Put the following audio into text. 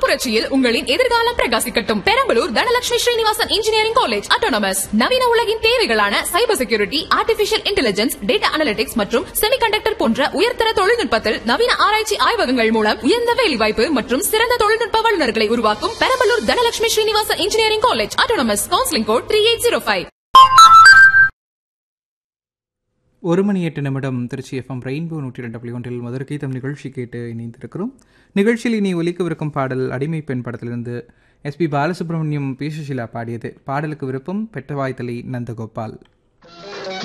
புரட்சியில் உங்களின் எதிர்காலம் பிரகாசிக்கட்டும். Perambalur Dhanalakshmi Srinivasan engineering college autonomous. நவீன உலகின் தேவைகளான cyber security, artificial intelligence, data analytics மற்றும் செமிகண்டக்டர் போன்ற உயர்தர தொழில்நுட்பத்தில் நவீன ஆராய்ச்சி ஆய்வகங்கள் மூலம் உயர்ந்த வேலைவாய்ப்பு மற்றும் சிறந்த தொழில்நுட்ப வல்லுநர்களை உருவாக்கும் Perambalur Dhanalakshmi Srinivasan engineering college autonomous. Counselling code 3805. 1:08 Trichy FM rainbow 102.1 Madurai கீதம் நிகழ்ச்சி கேட்டு இணைந்திருக்கிறோம். நிகழ்ச்சியில் இனி ஒலிக்கவிருக்கும் பாடல் அடிமை பெண் படத்திலிருந்து எஸ்பி பாலசுப்ரமணியம், பி சுஷீலா பாடியது. பாடலுக்கு விருப்பம் பெற்றவாய்த்தலை நந்தகோபால்.